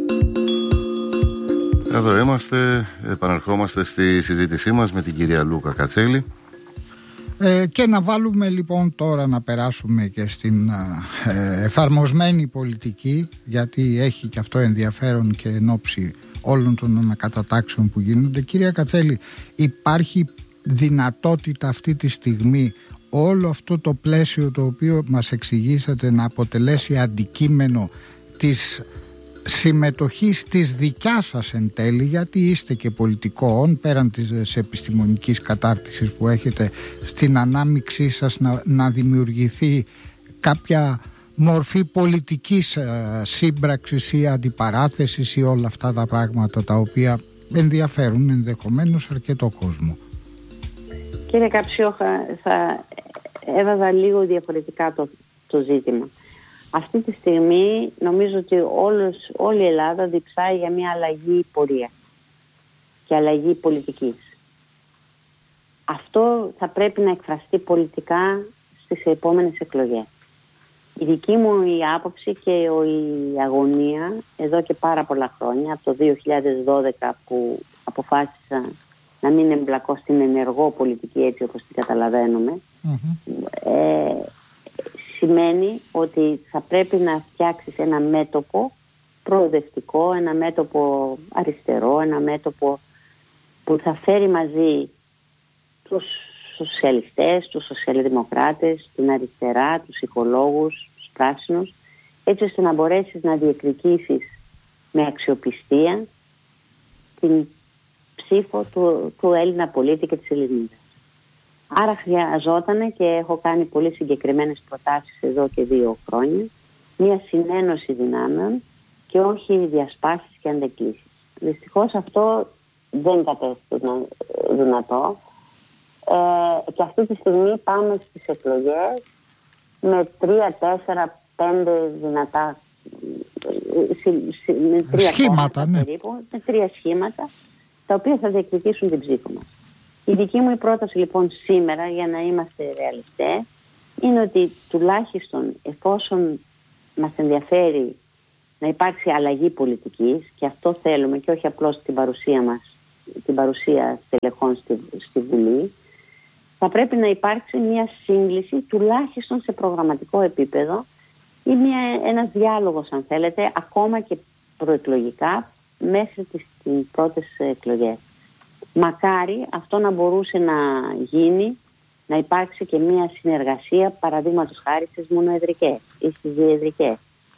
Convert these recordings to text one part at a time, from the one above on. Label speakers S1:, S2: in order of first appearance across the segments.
S1: Εδώ είμαστε, επαναρχόμαστε στη συζήτησή μας με την κυρία Λούκα Κατσέλη.
S2: Και να βάλουμε λοιπόν τώρα να περάσουμε και στην εφαρμοσμένη πολιτική, γιατί έχει και αυτό ενδιαφέρον και εν ώψη όλων των ανακατατάξεων που γίνονται. Κυρία Κατσέλη, υπάρχει δυνατότητα αυτή τη στιγμή όλο αυτό το πλαίσιο το οποίο μας εξηγήσατε να αποτελέσει αντικείμενο της συμμετοχής της δικιάς σας εν τέλει, γιατί είστε και πολιτικών πέραν της επιστημονικής κατάρτισης που έχετε, στην ανάμειξή σας να δημιουργηθεί κάποια μορφή πολιτικής σύμπραξης ή αντιπαράθεσης ή όλα αυτά τα πράγματα τα οποία ενδιαφέρουν ενδεχομένως αρκετό κόσμο?
S3: Κύριε Καψιόχα, θα έβαζα λίγο διαφορετικά το ζήτημα. Αυτή τη στιγμή νομίζω ότι όλη η Ελλάδα διψάει για μια αλλαγή πορεία και αλλαγή πολιτικής. Αυτό θα πρέπει να εκφραστεί πολιτικά στις επόμενες εκλογές. Η δική μου η άποψη και η αγωνία εδώ και πάρα πολλά χρόνια, από το 2012 που αποφάσισα να μην εμπλακώ στην ενεργό πολιτική έτσι όπως την καταλαβαίνουμε, σημαίνει ότι θα πρέπει να φτιάξεις ένα μέτωπο προοδευτικό, ένα μέτωπο αριστερό, ένα μέτωπο που θα φέρει μαζί τους σοσιαλιστές, τους σοσιαλδημοκράτες, την αριστερά, τους οικολόγους, τους πράσινους, έτσι ώστε να μπορέσεις να διεκδικήσεις με αξιοπιστία την ψήφο του Έλληνα πολίτη και της Ελληνίδας. Άρα χρειαζόταν, και έχω κάνει πολύ συγκεκριμένες προτάσεις εδώ και 2 χρόνια, μια συνένωση δυνάμεων και όχι διασπάσεις και αντεκλήσεις. Δυστυχώς αυτό δεν κατέστη δυνατό και αυτή τη στιγμή πάμε στις εκλογές με 3, 4, 5 δυνατά
S2: σχήματα, ναι.
S3: Περίπου, με 3 σχήματα τα οποία θα διεκδικήσουν την ψήφο μας. Η δική μου πρόταση λοιπόν σήμερα, για να είμαστε ρεαλιστές, είναι ότι τουλάχιστον εφόσον μας ενδιαφέρει να υπάρξει αλλαγή πολιτικής, και αυτό θέλουμε και όχι απλώς την παρουσία μας, την παρουσία στελεχών στη Βουλή, θα πρέπει να υπάρξει μια σύγκληση τουλάχιστον σε προγραμματικό επίπεδο ή ένας διάλογος, αν θέλετε, ακόμα και προεκλογικά μέχρι τις πρώτες εκλογές. Μακάρι αυτό να μπορούσε να γίνει, να υπάρξει και μια συνεργασία, παραδείγματος χάρη στις μονοεδρικές ή στις διεδρικές.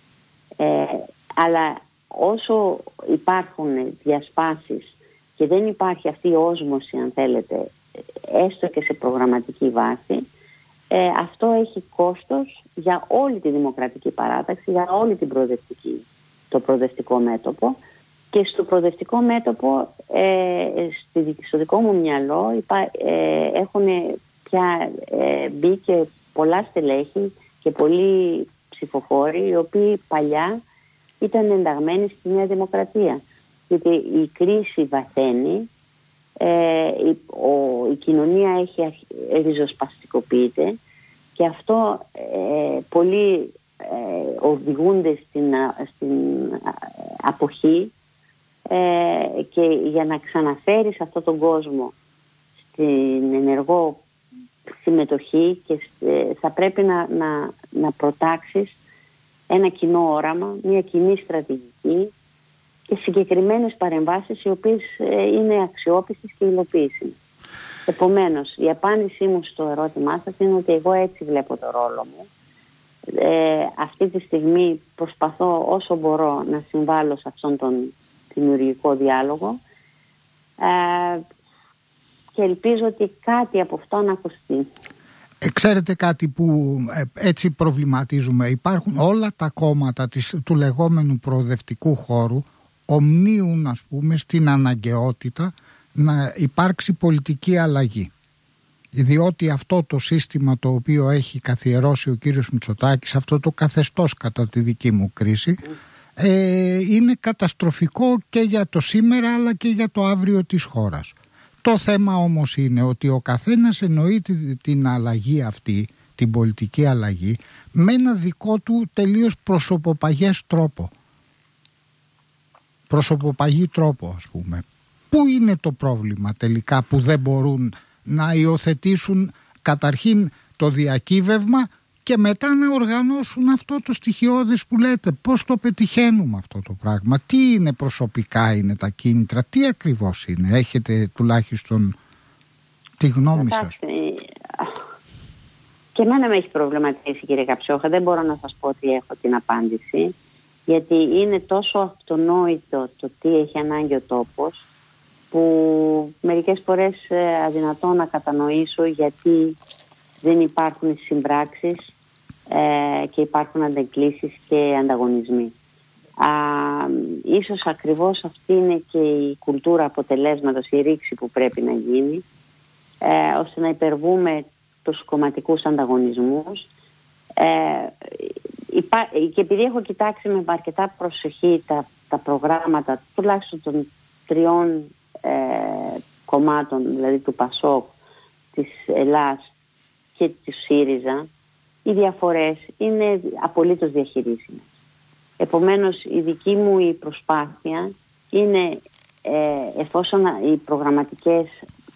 S3: Αλλά όσο υπάρχουν διασπάσεις και δεν υπάρχει αυτή η όσμωση, αν θέλετε, έστω και σε προγραμματική βάση, αυτό έχει κόστος για όλη τη δημοκρατική παράταξη, για όλη την το προοδευτικό μέτωπο. Και στο προοδευτικό μέτωπο, στο δικό μου μυαλό, έχουν πια μπει και πολλά στελέχη και πολλοί ψηφοφόροι, οι οποίοι παλιά ήταν ενταγμένοι στη Νέα Δημοκρατία. Γιατί η κρίση βαθαίνει, η κοινωνία έχει ριζοσπαστικοποιείται και αυτό πολλοί οδηγούνται στην αποχή, και για να ξαναφέρεις αυτόν τον κόσμο στην ενεργό συμμετοχή και θα πρέπει να προτάξεις ένα κοινό όραμα, μια κοινή στρατηγική και συγκεκριμένες παρεμβάσεις οι οποίες είναι αξιόπιστες και υλοποιήσιμες. Επομένως, η απάντησή μου στο ερώτημά σας είναι ότι εγώ έτσι βλέπω το ρόλο μου. Αυτή τη στιγμή προσπαθώ όσο μπορώ να συμβάλλω σε αυτόν τον δημιουργικό διάλογο και ελπίζω ότι κάτι από αυτό να ακουστεί.
S2: Ξέρετε κάτι που έτσι προβληματίζουμε? Υπάρχουν όλα τα κόμματα του λεγόμενου προοδευτικού χώρου ομνίουν, ας πούμε, στην αναγκαιότητα να υπάρξει πολιτική αλλαγή, διότι αυτό το σύστημα το οποίο έχει καθιερώσει ο κύριος Μητσοτάκης, αυτό το καθεστώς κατά τη δική μου κρίση, είναι καταστροφικό και για το σήμερα αλλά και για το αύριο της χώρας. Το θέμα όμως είναι ότι ο καθένας εννοεί την αλλαγή αυτή, την πολιτική αλλαγή, με ένα δικό του τελείως προσωποπαγές τρόπο. προσωποπαγή τρόπο, ας πούμε. Πού είναι το πρόβλημα τελικά που δεν μπορούν να υιοθετήσουν καταρχήν το διακύβευμα και μετά να οργανώσουν αυτό το στοιχειώδες που λέτε? Πώς το πετυχαίνουμε αυτό το πράγμα? Τι είναι προσωπικά, είναι τα κίνητρα? Τι ακριβώς είναι? Έχετε τουλάχιστον τη γνώμη σας?
S3: Και εμένα με έχει προβληματίσει, κύριε Καψόχα. Δεν μπορώ να σας πω ότι έχω την απάντηση, γιατί είναι τόσο αυτονόητο το τι έχει ανάγκη ο τόπος, που μερικές φορές αδυνατό να κατανοήσω γιατί δεν υπάρχουν συμπράξεις και υπάρχουν αντεγκλήσεις και ανταγωνισμοί. Ίσως ακριβώς αυτή είναι και η κουλτούρα αποτελέσματος, η ρήξη που πρέπει να γίνει, ώστε να υπερβούμε τους κομματικούς ανταγωνισμούς. Και επειδή έχω κοιτάξει με αρκετά προσοχή τα προγράμματα τουλάχιστον των τριών κομμάτων, δηλαδή του ΠΑΣΟΚ, της ΕΛΑΣ και της ΣΥΡΙΖΑ, οι διαφορές είναι απολύτως διαχειρίσιμες. Επομένως, η δική μου η προσπάθεια είναι, εφόσον οι προγραμματικές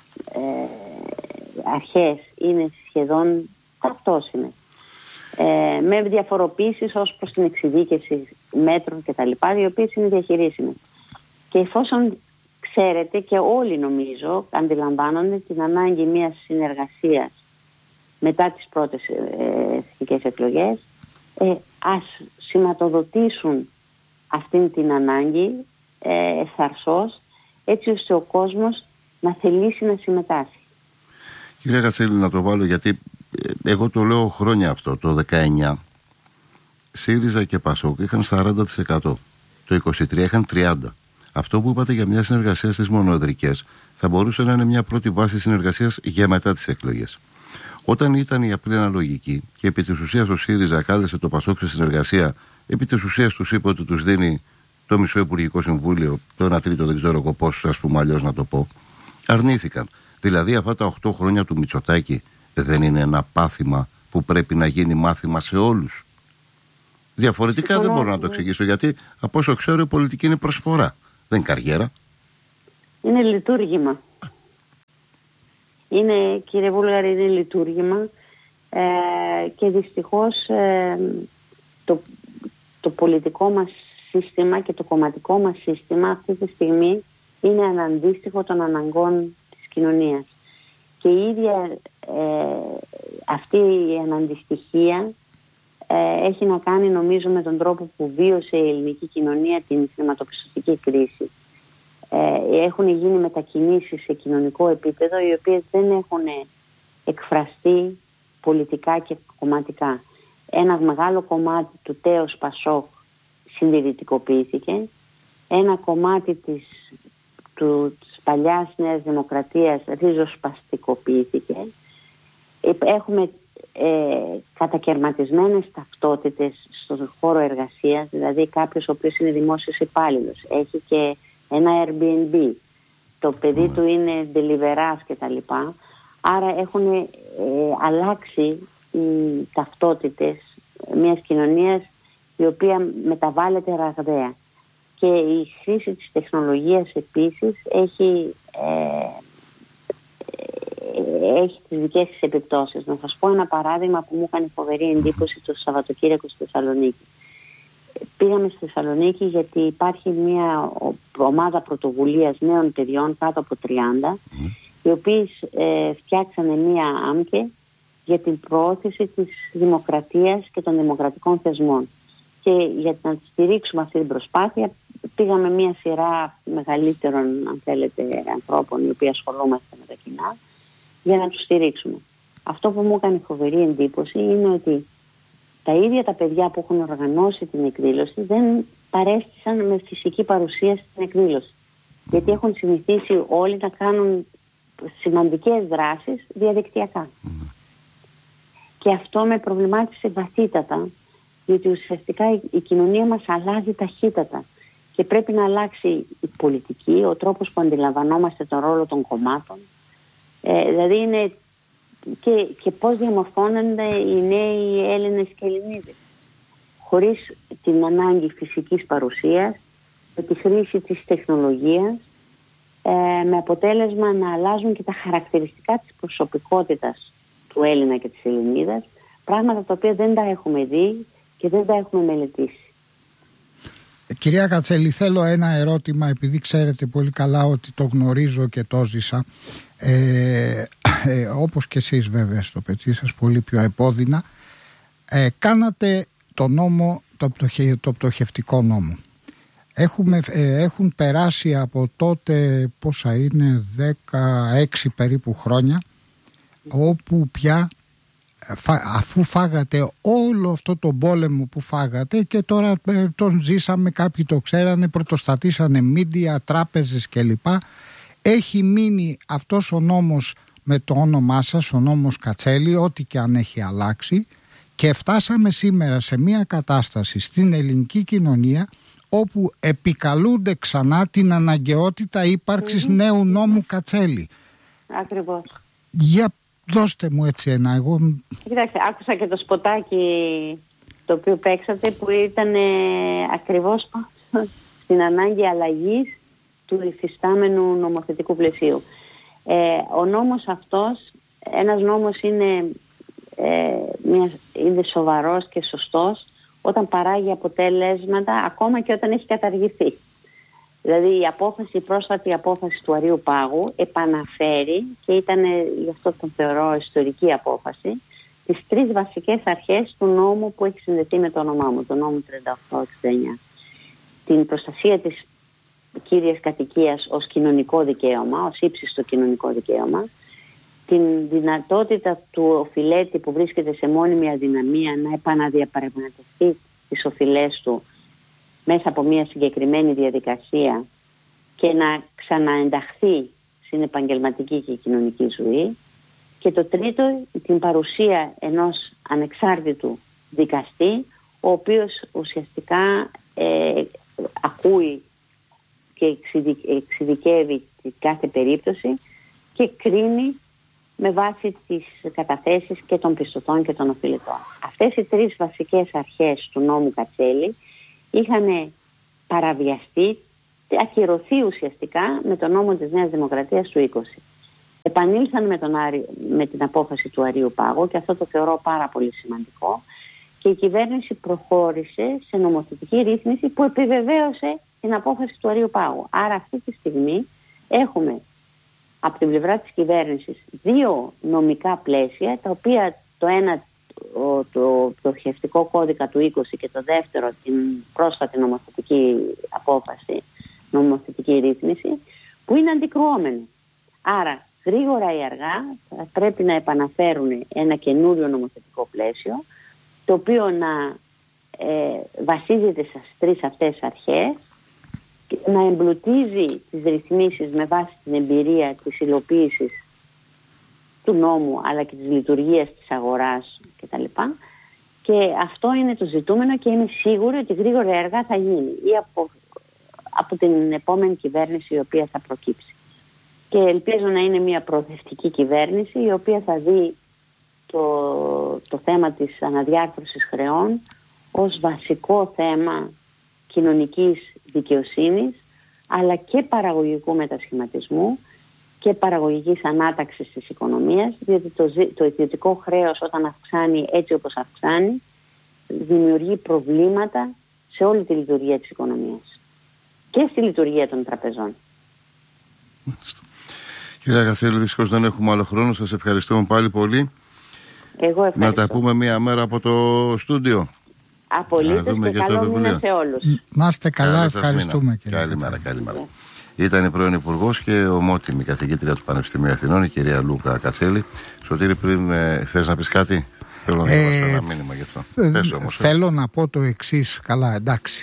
S3: αρχές είναι σχεδόν ταυτόσιμες, με διαφοροποίησεις ως προς την εξειδίκευση μέτρων κτλ., οι οποίες είναι διαχειρίσιμες. Και εφόσον ξέρετε, και όλοι νομίζω αντιλαμβάνονται την ανάγκη μιας συνεργασίας μετά τις πρώτες εθνικές εκλογές, ας σηματοδοτήσουν αυτήν την ανάγκη ευθαρσώς, έτσι ώστε ο κόσμος να θελήσει να συμμετάσχει.
S1: Κύριε Κατσέλη, να το βάλω, γιατί εγώ το λέω χρόνια αυτό. Το 19 ΣΥΡΙΖΑ και ΠΑΣΟΚ είχαν 40%. Το 23 είχαν 30%. Αυτό που είπατε για μια συνεργασία στις μονοεδρικές θα μπορούσε να είναι μια πρώτη βάση συνεργασίας για μετά τις εκλογές. Όταν ήταν η απλή αναλογική και επί της ουσίας ο ΣΥΡΙΖΑ κάλεσε το ΠΑΣΟΚ σε συνεργασία, επί της ουσίας τους είπε ότι τους δίνει το μισό Υπουργικό Συμβούλιο, το 1/3 δεν ξέρω εγώ πώς, ας πούμε, αλλιώς να το πω, αρνήθηκαν. Δηλαδή αυτά τα 8 χρόνια του Μητσοτάκη δεν είναι ένα πάθημα που πρέπει να γίνει μάθημα σε όλους? Διαφορετικά δεν μπορώ να το εξηγήσω, γιατί από όσο ξέρω η πολιτική είναι προσφορά, δεν είναι καριέρα. Είναι
S3: λειτουργήμα. Κύριε Βούλγαρη, είναι λειτουργήμα και δυστυχώς το πολιτικό μας σύστημα και το κομματικό μας σύστημα αυτή τη στιγμή είναι αναντίστοιχο των αναγκών της κοινωνίας. Και η ίδια αυτή η αναντιστοιχία έχει να κάνει, νομίζω, με τον τρόπο που βίωσε η ελληνική κοινωνία την χρηματοπιστωτική κρίση. Έχουν γίνει μετακινήσεις σε κοινωνικό επίπεδο, οι οποίες δεν έχουν εκφραστεί πολιτικά και κομματικά. Ένα μεγάλο κομμάτι του τέος ΠΑΣΟΚ συντηρητικοποιήθηκε, ένα κομμάτι της παλιάς Νέας Δημοκρατίας ριζοσπαστικοποιήθηκε. Έχουμε κατακαιρματισμένες ταυτότητες στον χώρο εργασίας, δηλαδή κάποιος ο οποίος είναι δημόσιος υπάλληλος, έχει και ένα Airbnb, το παιδί του είναι deliverás κτλ. Άρα έχουν αλλάξει οι ταυτότητες μιας κοινωνίας η οποία μεταβάλλεται ραγδαία. Και η χρήση της τεχνολογίας επίσης έχει τις δικές της επιπτώσεις. Να σας πω ένα παράδειγμα που μου έκανε φοβερή εντύπωση το Σαββατοκύριακο στη Θεσσαλονίκη. Πήγαμε στη Θεσσαλονίκη γιατί υπάρχει μια ομάδα πρωτοβουλίας νέων παιδιών κάτω από 30, οι οποίοι φτιάξανε μια άμκε για την προώθηση της δημοκρατίας και των δημοκρατικών θεσμών. Και για να στηρίξουμε αυτή την προσπάθεια πήγαμε μια σειρά μεγαλύτερων, αν θέλετε, ανθρώπων οι οποίοι ασχολούμαστε με τα κοινά, για να τους στηρίξουμε. Αυτό που μου έκανε φοβερή εντύπωση είναι ότι τα ίδια τα παιδιά που έχουν οργανώσει την εκδήλωση δεν παρέστησαν με φυσική παρουσία στην εκδήλωση. Γιατί έχουν συνηθίσει όλοι να κάνουν σημαντικές δράσεις διαδικτυακά. Και αυτό με προβλημάτισε βαθύτατα, διότι ουσιαστικά η κοινωνία μας αλλάζει ταχύτατα και πρέπει να αλλάξει η πολιτική, ο τρόπος που αντιλαμβανόμαστε τον ρόλο των κομμάτων. Δηλαδή είναι και πώς διαμορφώνονται οι νέοι Έλληνες και Ελληνίδες. Χωρίς την ανάγκη φυσικής παρουσίας, τη χρήση της τεχνολογίας, με αποτέλεσμα να αλλάζουν και τα χαρακτηριστικά της προσωπικότητας του Έλληνα και της Ελληνίδας, πράγματα τα οποία δεν τα έχουμε δει και δεν τα έχουμε μελετήσει.
S2: Κυρία Κατσέλη, θέλω ένα ερώτημα, επειδή ξέρετε πολύ καλά ότι το γνωρίζω και το ζήσα, όπως και εσείς βέβαια στο πετσί σας, πολύ πιο επώδυνα. Κάνατε το νόμο, το πτωχευτικό νόμο. Έχουν περάσει από τότε, πόσα είναι, 16 περίπου χρόνια, όπου πια αφού φάγατε όλο αυτό το πόλεμο που φάγατε, και τώρα τον ζήσαμε, κάποιοι το ξέρανε, πρωτοστατήσανε μίντια, τράπεζες κλπ. Έχει μείνει αυτός ο νόμος με το όνομά σας, ο νόμος Κατσέλη, ό,τι και αν έχει αλλάξει, και φτάσαμε σήμερα σε μια κατάσταση στην ελληνική κοινωνία όπου επικαλούνται ξανά την αναγκαιότητα ύπαρξης νέου νόμου Κατσέλη.
S3: Ακριβώς.
S2: Για δώστε μου έτσι ένα.
S3: Κοιτάξτε, άκουσα και το σποτάκι το οποίο παίξατε, που ήταν ακριβώς στην ανάγκη αλλαγής του υφιστάμενου νομοθετικού πλαισίου. Ο νόμος αυτός, ένας νόμος είναι σοβαρός και σωστός όταν παράγει αποτέλεσματα, ακόμα και όταν έχει καταργηθεί. Δηλαδή η πρόσφατη απόφαση του Αρείου Πάγου επαναφέρει, και ήταν, γι' αυτό τον θεωρώ ιστορική απόφαση, τις 3 βασικές αρχές του νόμου που έχει συνδεθεί με το όνομά μου, το νόμο 38-69. Την προστασία της κύριας κατοικίας ως κοινωνικό δικαίωμα, ως ύψιστο κοινωνικό δικαίωμα, την δυνατότητα του οφειλέτη που βρίσκεται σε μόνιμη αδυναμία να επαναδιαπραγματευτεί τις οφειλές του μέσα από μια συγκεκριμένη διαδικασία και να ξαναενταχθεί στην επαγγελματική και κοινωνική ζωή, και το τρίτο, την παρουσία ενός ανεξάρτητου δικαστή, ο οποίος ουσιαστικά ακούει και εξειδικεύει κάθε περίπτωση και κρίνει με βάση τις καταθέσεις και των πιστωτών και των οφειλετών. Αυτές οι 3 βασικές αρχές του νόμου Κατσέλη είχαν παραβιαστεί, ακυρωθεί ουσιαστικά με τον νόμο της Νέας Δημοκρατίας του 20. Επανήλθαν με την απόφαση του Αρείου Πάγου, και αυτό το θεωρώ πάρα πολύ σημαντικό, και η κυβέρνηση προχώρησε σε νομοθετική ρύθμιση που επιβεβαίωσε την απόφαση του Αρείου Πάγου. Άρα αυτή τη στιγμή έχουμε από την πλευρά της κυβέρνησης 2 νομικά πλαίσια, τα οποία το ένα το πτωχευτικό κώδικα του 20 και το δεύτερο την πρόσφατη νομοθετική απόφαση, νομοθετική ρύθμιση, που είναι αντικρουόμενοι. Άρα γρήγορα ή αργά θα πρέπει να επαναφέρουν ένα καινούριο νομοθετικό πλαίσιο, το οποίο να βασίζεται στις 3 αυτές αρχές, να εμπλουτίζει τις ρυθμίσεις με βάση την εμπειρία της υλοποίησης του νόμου, αλλά και της λειτουργίας της αγοράς κτλ. Και αυτό είναι το ζητούμενο, και είμαι σίγουρη ότι γρήγορα έργα θα γίνει ή από την επόμενη κυβέρνηση η οποία θα προκύψει. Και ελπίζω να είναι μια προοδευτική κυβέρνηση, η οποία θα δει το θέμα της αναδιάρθρωσης χρεών ως βασικό θέμα κοινωνικής δικαιοσύνης, αλλά και παραγωγικού μετασχηματισμού και παραγωγικής ανάταξης της οικονομίας, διότι το ιδιωτικό χρέος, όταν αυξάνει έτσι όπως αυξάνει, δημιουργεί προβλήματα σε όλη τη λειτουργία της οικονομίας και στη λειτουργία των τραπεζών.
S1: Κυρία Κατσέλη, δυστυχώς δεν έχουμε άλλο χρόνο. Σας ευχαριστούμε πάλι πολύ.
S3: Εγώ ευχαριστώ.
S1: Να τα πούμε μία μέρα από το στούντιο.
S3: Απολύτως, και καλό μήνα σε όλους.
S2: Να είστε καλά, ευχαριστούμε.
S1: Καλημέρα. Ήταν η πρώην Υπουργός και ομότιμη καθηγήτρια του Πανεπιστημίου Αθηνών, η κυρία Λούκα Κατσέλη. Σωτήρη, πριν θες να πεις κάτι? Θέλω να διαβάσω ένα μήνυμα γι' αυτό. Πες όμως.
S2: Θέλω να πω το εξής. Καλά, εντάξει.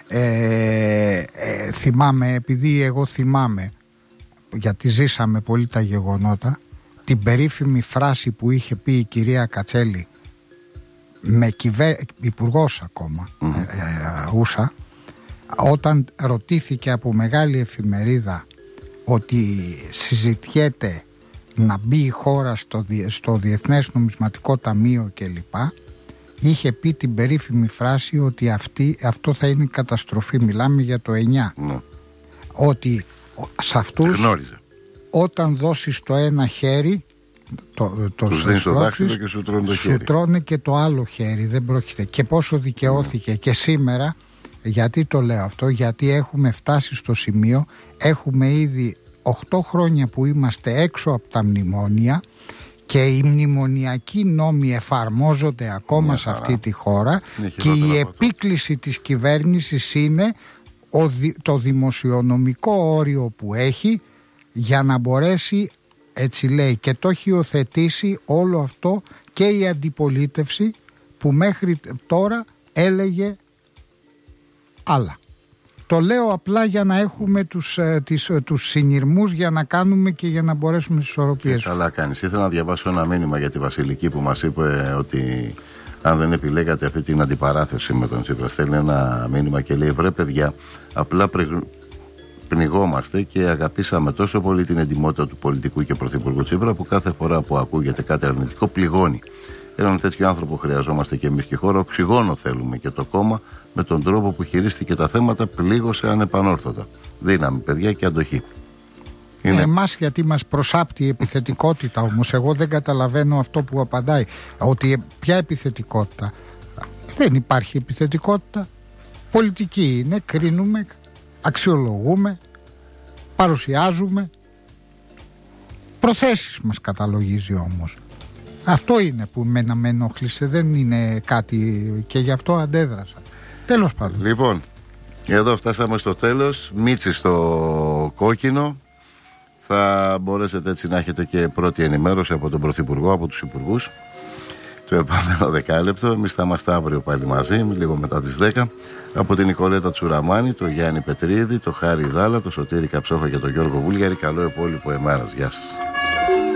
S2: Θυμάμαι, επειδή εγώ θυμάμαι, γιατί ζήσαμε πολύ τα γεγονότα, την περίφημη φράση που είχε πει η κυρία Κατσέλη, με υπουργός ακόμα, ούσα, όταν ρωτήθηκε από μεγάλη εφημερίδα ότι συζητιέται να μπει η χώρα στο Διεθνές Νομισματικό Ταμείο κλπ, είχε πει την περίφημη φράση ότι αυτό θα είναι καταστροφή. Μιλάμε για το 9.
S1: Ναι.
S2: Ότι σε αυτούς
S1: γνώριζε.
S2: Όταν δώσεις το ένα χέρι,
S1: τους δίνεις το δάχτυλο και σου τρώνε το χέρι.
S2: Σου τρώνε και το άλλο χέρι, δεν πρόκειται. Και πόσο δικαιώθηκε και σήμερα. Γιατί το λέω αυτό? Γιατί έχουμε φτάσει στο σημείο, έχουμε ήδη 8 χρόνια που είμαστε έξω από τα μνημόνια και οι μνημονιακοί νόμοι εφαρμόζονται ακόμα σε αυτή τη χώρα και η επίκληση της κυβέρνησης είναι το δημοσιονομικό όριο που έχει για να μπορέσει, έτσι λέει, και το έχει υιοθετήσει όλο αυτό και η αντιπολίτευση που μέχρι τώρα έλεγε άλλα. Το λέω απλά για να έχουμε τους συνειρμούς, για να κάνουμε και για να μπορέσουμε τις ισορροπίες.
S1: Καλά κάνεις. Ήθελα να διαβάσω ένα μήνυμα για τη Βασιλική που μας είπε ότι αν δεν επιλέγατε αυτή την αντιπαράθεση με τον Τσίπρα. Στέλνει ένα μήνυμα και λέει: βρε παιδιά, απλά πνιγόμαστε και αγαπήσαμε τόσο πολύ την εντιμότητα του πολιτικού και πρωθυπουργού Τσίπρα που κάθε φορά που ακούγεται κάτι αρνητικό πληγώνει. Έναν τέτοιο άνθρωπο χρειαζόμαστε και εμείς και χώρα. Οξυγόνο θέλουμε και το κόμμα με τον τρόπο που χειρίστηκε τα θέματα πλήγωσε ανεπανόρθωτα. Δύναμη, παιδιά, και αντοχή.
S2: Εμάς γιατί μας προσάπτει η επιθετικότητα όμως. Εγώ δεν καταλαβαίνω αυτό που απαντάει. Ότι ποια επιθετικότητα? Δεν υπάρχει επιθετικότητα. Πολιτική είναι, κρίνουμε, αξιολογούμε, παρουσιάζουμε. Προθέσεις μας καταλογίζει όμως. Αυτό είναι που με ενόχλησε, δεν είναι κάτι και γι' αυτό αντέδρασα. Τέλος πάντων.
S1: Λοιπόν, εδώ φτάσαμε στο τέλος. Μίτσι στο κόκκινο. Θα μπορέσετε έτσι να έχετε και πρώτη ενημέρωση από τον Πρωθυπουργό, από τους Υπουργούς. Το επόμενο δεκάλεπτο. Εμείς θα είμαστε αύριο πάλι μαζί, λίγο μετά τις 10. Από την Νικολέτα Τσουραμάνη, το Γιάννη Πετρίδη, το Χάρη Δάλα, το Σωτήρη Καψόφα και τον Γιώργο Βούλγαρη. Καλό υπόλοιπο ημέρας. Γεια σας.